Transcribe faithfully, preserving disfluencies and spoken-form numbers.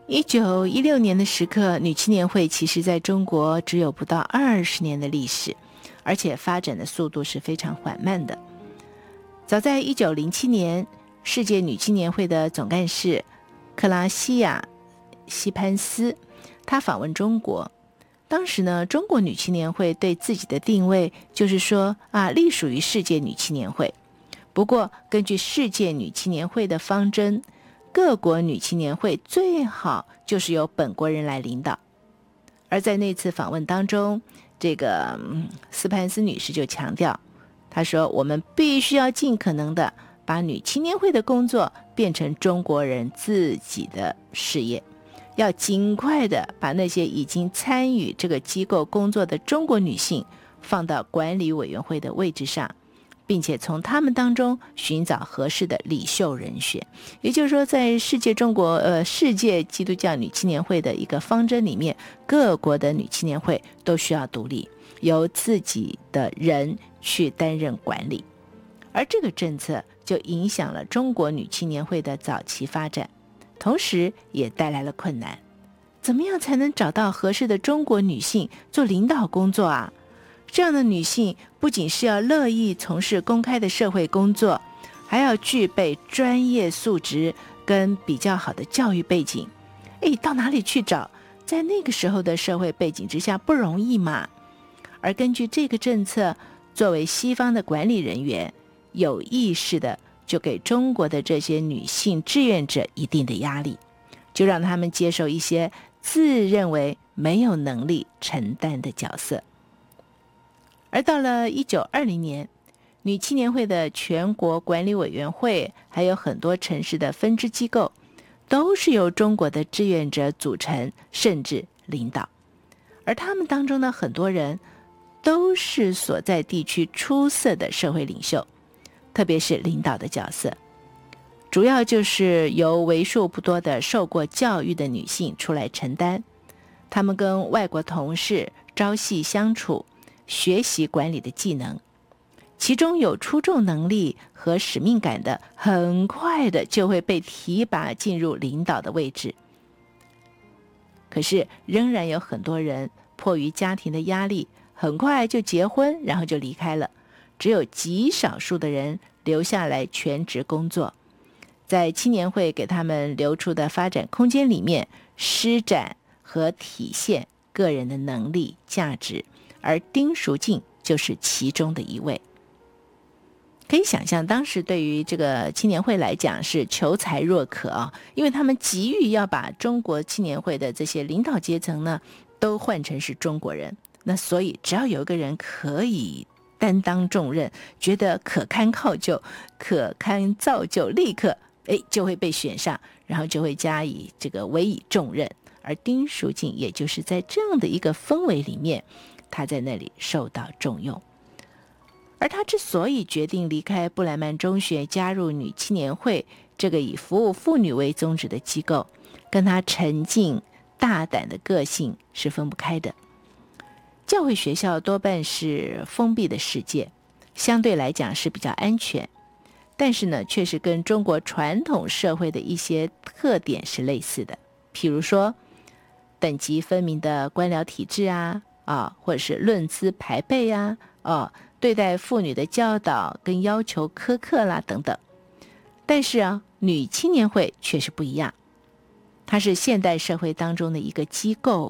一九一六年的时刻，女青年会其实在中国只有不到二十年的历史，而且发展的速度是非常缓慢的。早在一九零七年，世界女青年会的总干事克拉西亚西潘斯，她访问中国。当时呢，中国女青年会对自己的定位就是说啊，隶属于世界女青年会。不过，根据世界女青年会的方针，各国女青年会最好就是由本国人来领导。而在那次访问当中，这个、嗯、斯潘斯女士就强调，她说我们必须要尽可能的把女青年会的工作变成中国人自己的事业，要尽快的把那些已经参与这个机构工作的中国女性放到管理委员会的位置上，并且从他们当中寻找合适的领袖人选。也就是说，在世界中国呃世界基督教女青年会的一个方针里面，各国的女青年会都需要独立，由自己的人去担任管理。而这个政策就影响了中国女青年会的早期发展，同时也带来了困难。怎么样才能找到合适的中国女性做领导工作啊？这样的女性不仅是要乐意从事公开的社会工作，还要具备专业素质跟比较好的教育背景。诶，到哪里去找？在那个时候的社会背景之下不容易嘛。而根据这个政策，作为西方的管理人员，有意识的就给中国的这些女性志愿者一定的压力，就让他们接受一些自认为没有能力承担的角色。而到了一九二零年，女青年会的全国管理委员会还有很多城市的分支机构都是由中国的志愿者组成甚至领导，而他们当中的很多人都是所在地区出色的社会领袖，特别是领导的角色，主要就是由为数不多的受过教育的女性出来承担。她们跟外国同事朝夕相处，学习管理的技能，其中有出众能力和使命感的，很快的就会被提拔进入领导的位置。可是仍然有很多人迫于家庭的压力，很快就结婚，然后就离开了。只有极少数的人留下来全职工作，在青年会给他们留出的发展空间里面，施展和体现个人的能力价值，而丁淑静就是其中的一位。可以想象当时对于这个青年会来讲是求才若渴啊，因为他们急于要把中国青年会的这些领导阶层呢都换成是中国人，那所以只要有一个人可以担当重任，觉得可堪靠就可堪造就，立刻哎就会被选上，然后就会加以这个委以重任。而丁淑静也就是在这样的一个氛围里面，他在那里受到重用。而他之所以决定离开布莱曼中学，加入女青年会这个以服务妇女为宗旨的机构，跟他沉静大胆的个性是分不开的。教会学校多半是封闭的世界，相对来讲是比较安全，但是呢，却是跟中国传统社会的一些特点是类似的，譬如说等级分明的官僚体制啊，啊，或者是论资排辈啊，哦，对待妇女的教导跟要求苛刻啦等等。但是啊，女青年会却是不一样，它是现代社会当中的一个机构，